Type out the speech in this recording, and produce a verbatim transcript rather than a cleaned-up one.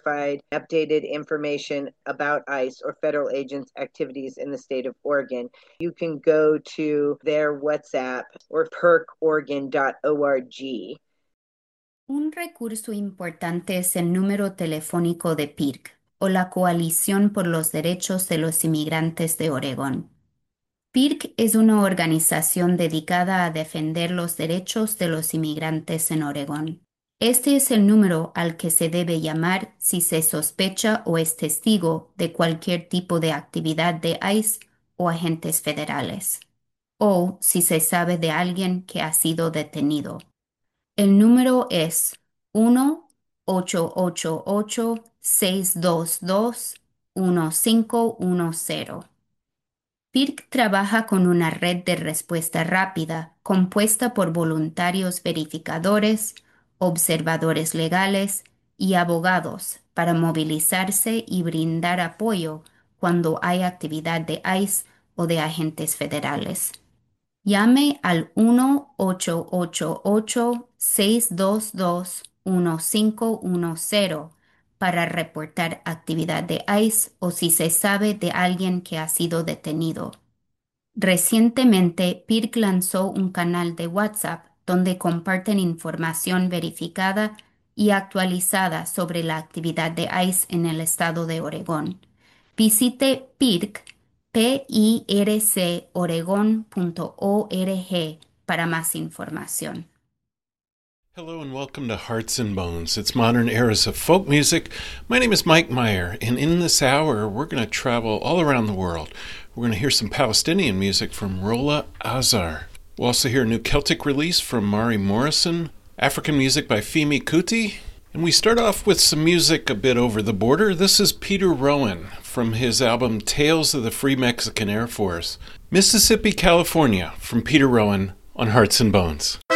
verified, updated information about ICE or federal agents' activities in the state of Oregon, you can go to their WhatsApp or perk oregon dot org. Un recurso importante es el número telefónico de P I R C, o la Coalición por los Derechos de los Inmigrantes de Oregón. P I R C es una organización dedicada a defender los derechos de los inmigrantes en Oregón. Este es el número al que se debe llamar si se sospecha o es testigo de cualquier tipo de actividad de ICE o agentes federales, o si se sabe de alguien que ha sido detenido. El número es uno ocho ocho ocho, seis dos dos, uno cinco uno cero. P I R C trabaja con una red de respuesta rápida compuesta por voluntarios verificadores, observadores legales y abogados para movilizarse y brindar apoyo cuando hay actividad de ICE o de agentes federales. Llame al uno ocho ocho ocho, seis dos dos, uno cinco uno cero para reportar actividad de ICE o si se sabe de alguien que ha sido detenido. Recientemente, P I R C lanzó un canal de WhatsApp donde comparten información verificada y actualizada sobre la actividad de ICE en el estado de Oregón. Visite P I R C, P I R C oregón punto org para más información. Hello and welcome to Hearts and Bones. It's modern eras of folk music. My name is Mike Meyer, and in this hour, we're going to travel all around the world. We're going to hear some Palestinian music from Rolla Azar. We'll also hear a new Celtic release from Mari Morrison, African music by Femi Kuti, and we start off with some music a bit over the border. This is Peter Rowan from his album Tales of the Free Mexican Air Force. Mississippi, California, from Peter Rowan on Hearts and Bones.